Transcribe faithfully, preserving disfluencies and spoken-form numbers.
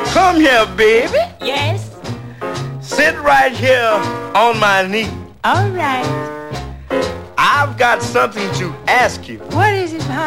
Come here, baby. Yes. Sit right here on my knee. All right. I've got something to ask you. What is it, honey?